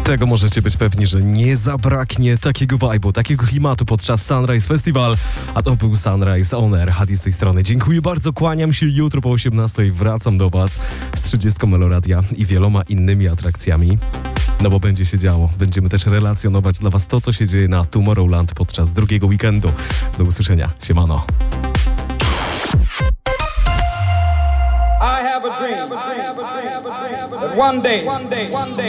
Tego możecie być pewni, że nie zabraknie takiego vibe'u, takiego klimatu podczas Sunrise Festival, a to był Sunrise On Air. Hadi z tej strony. Dziękuję bardzo, kłaniam się. Jutro po 18:00 wracam do Was z 30 Meloradia i wieloma innymi atrakcjami. No bo będzie się działo. Będziemy też relacjonować dla Was to, co się dzieje na Tomorrowland podczas drugiego weekendu. Do usłyszenia. Siemano. I have a dream that one day